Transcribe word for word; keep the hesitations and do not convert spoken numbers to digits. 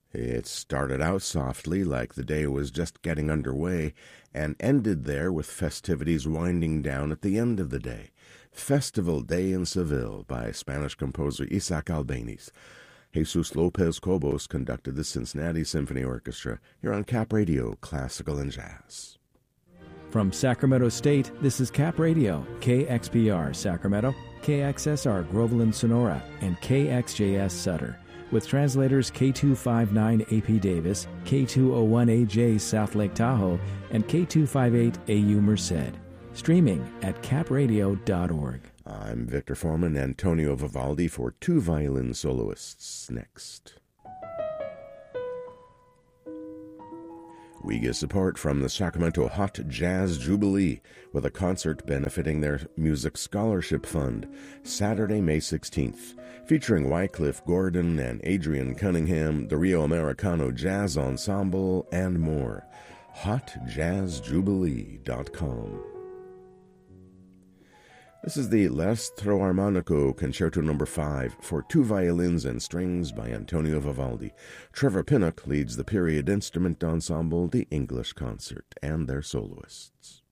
It started out softly, like the day was just getting underway, and ended there with festivities winding down at the end of the day. Festival Day in Seville by Spanish composer Isaac Albéniz. Jesus Lopez Cobos conducted the Cincinnati Symphony Orchestra here on Cap Radio, Classical and Jazz. From Sacramento State, this is Cap Radio, K X P R Sacramento, K X S R Groveland Sonora, and K X J S Sutter, with translators K two fifty-nine A P Davis, K two oh one A J South Lake Tahoe, and K two fifty-eight A U Merced. Streaming at cap radio dot org. I'm Victor Foreman, Antonio Vivaldi for two violin soloists next. We get support from the Sacramento Hot Jazz Jubilee with a concert benefiting their Music Scholarship Fund, Saturday, May sixteenth, featuring Wycliffe Gordon and Adrian Cunningham, the Rio Americano Jazz Ensemble, and more. hot jazz jubilee dot com. This is the L'Astro Armonico Concerto Number five for two violins and strings by Antonio Vivaldi. Trevor Pinnock leads the period instrument ensemble, the English Concert, and their soloists.